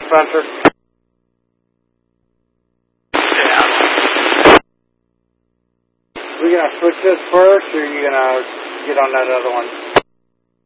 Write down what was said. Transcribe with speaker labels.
Speaker 1: Spencer. We gonna switch this first, or are you gonna get on that other one?